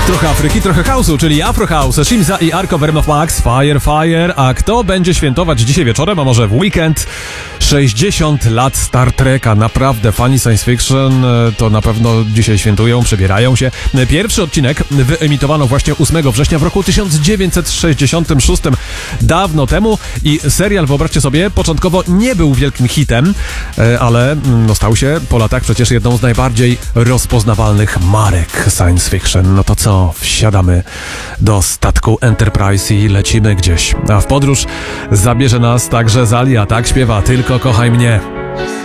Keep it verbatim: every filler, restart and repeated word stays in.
Trochę Afryki, trochę house'u, czyli Afro House, Shimza i Arco Vermouth Max, Fire Fire. A kto będzie świętować dzisiaj wieczorem, a może w weekend? sześćdziesiąt lat Star Treka. Naprawdę fani science fiction to na pewno dzisiaj świętują, przebierają się. Pierwszy odcinek wyemitowano właśnie ósmego września w roku tysiąc dziewięćset sześćdziesiątym szóstym, dawno temu, i serial, wyobraźcie sobie, początkowo nie był wielkim hitem, ale no, stał się po latach przecież jedną z najbardziej rozpoznawalnych marek science fiction. No to co? Wsiadamy do statku Enterprise i lecimy gdzieś. A w podróż zabierze nas także Zalia, tak śpiewa Tylko kochaj mnie.